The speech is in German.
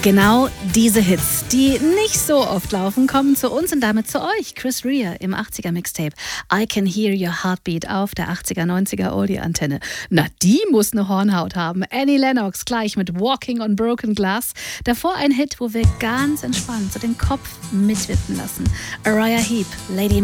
Genau diese Hits, die nicht so oft laufen, kommen zu uns und damit zu euch. Chris Rea im 80er Mixtape I Can Hear Your Heartbeat auf der 80er, 90er Oldie-Antenne. Na, die muss eine Hornhaut haben. Annie Lennox gleich mit Walking on Broken Glass. Davor ein Hit, wo wir ganz entspannt so den Kopf mitwippen lassen. Uriah Heep, Lady